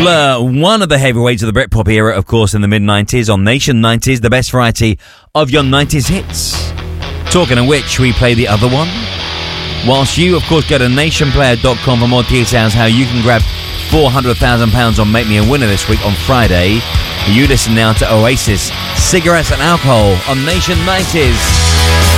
Blur, one of the heavyweights of the Britpop era, of course, in the mid-90s, on Nation 90s, the best variety of your 90s hits. Talking of which, we play the other one. Whilst you, of course, go to nationplayer.com for more details how you can grab £400,000 on Make Me a Winner this week on Friday. You listen now to Oasis, Cigarettes and Alcohol on Nation 90s.